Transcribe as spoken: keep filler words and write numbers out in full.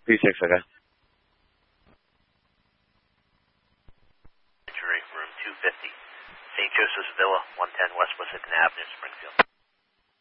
P six, okay. Room two fifty, Saint Joseph's Villa, one ten West Washington Avenue, Springfield.